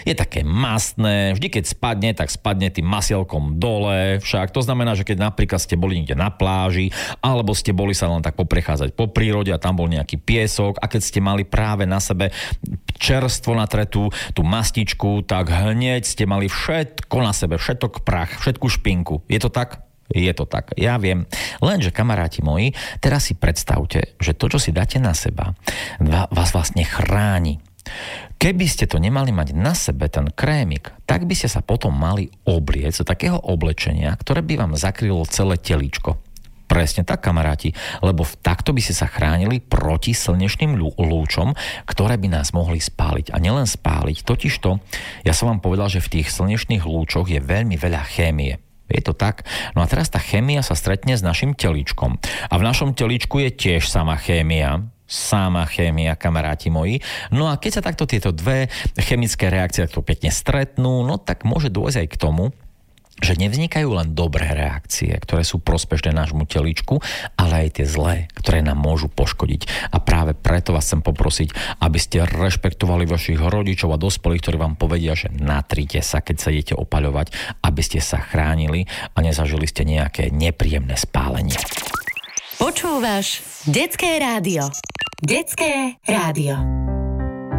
je také mastné, vždy keď spadne, tak spadne tým masielkom dole, však to znamená, že keď napríklad ste boli niekde na pláži, alebo ste boli sa len tak poprechádzať po prírode a tam bol nejaký piesok a keď ste mali práve na sebe čerstvo natretú tú mastičku, tak hneď ste mali všetko na sebe, všetok prach, všetku špinku. Je to tak? Je to tak, ja viem. Lenže, kamaráti moji, teraz si predstavte, že to, čo si dáte na seba, vás vlastne chráni. Keby ste to nemali mať na sebe, ten krémik, tak by ste sa potom mali obliecť do takého oblečenia, ktoré by vám zakrylo celé telíčko. Presne tak, kamaráti, lebo takto by ste sa chránili proti slnečným lúčom, ktoré by nás mohli spáliť. A nielen spáliť, totižto, ja som vám povedal, že v tých slnečných lúčoch je veľmi veľa chémie. Je to tak? No a teraz tá chémia sa stretne s našim telíčkom. A v našom telíčku je tiež sama chémia, kamaráti moji. No a keď sa takto tieto dve chemické reakcie takto pekne stretnú, no tak môže dôjsť aj k tomu, že nevznikajú len dobré reakcie, ktoré sú prospešné nášmu telíčku, ale aj tie zlé, ktoré nám môžu poškodiť. A práve preto vás chcem poprosiť, aby ste rešpektovali vašich rodičov a dospelých, ktorí vám povedia, že natrite sa, keď sa idete opaľovať, aby ste sa chránili a nezažili ste nejaké nepríjemné spálenie. Počúvaš Detské rádio. Detské rádio.